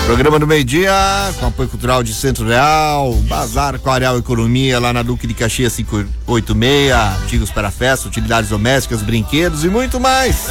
Programa do meio-dia, com apoio cultural de Centro Real, Bazar com a Areal Economia, lá na Duque de Caxias 586, artigos para festa, utilidades domésticas, brinquedos e muito mais.